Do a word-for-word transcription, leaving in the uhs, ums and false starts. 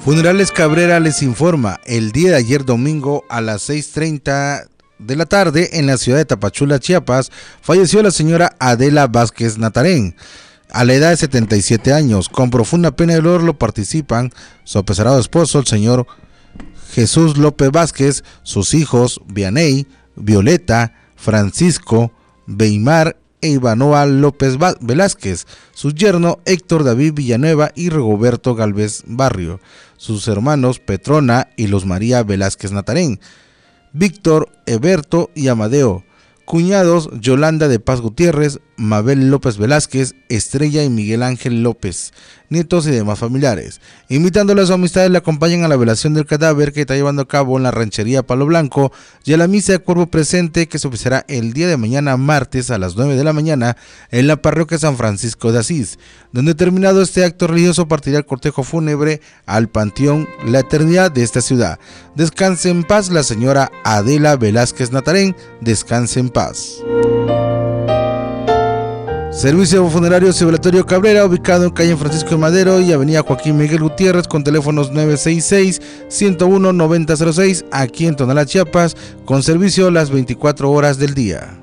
Funerales Cabrera les informa, el día de ayer domingo a las seis treinta de la tarde en la ciudad de Tapachula, Chiapas, falleció la señora Adela Vázquez Natarén, a la edad de setenta y siete años. Con profunda pena y dolor lo participan su apesarado esposo, el señor Jesús López Vázquez, sus hijos Vianey, Violeta, Francisco, Beimar e Ivanoa López Velázquez, su yerno Héctor David Villanueva y Rigoberto Galvez Barrio, sus hermanos Petrona y Luz María Velázquez Natarén, Víctor, Eberto y Amadeo, cuñados Yolanda de Paz Gutiérrez, Mabel López Velázquez, Estrella y Miguel Ángel López, nietos y demás familiares. Invitándoles a sus amistades, le acompañan a la velación del cadáver que está llevando a cabo en la ranchería Palo Blanco y a la misa de cuerpo presente que se oficiará el día de mañana martes a las nueve de la mañana en la parroquia San Francisco de Asís, donde terminado este acto religioso partirá el cortejo fúnebre al Panteón La Eternidad de esta ciudad. Descanse en paz la señora Adela Velázquez Natarén, descanse en paz. Servicio funerario y velatorio Cabrera, ubicado en calle Francisco de Madero y avenida Joaquín Miguel Gutiérrez, con teléfonos nueve seis seis, uno cero uno, nueve cero cero seis, aquí en Tonalá, Chiapas, con servicio las veinticuatro horas del día.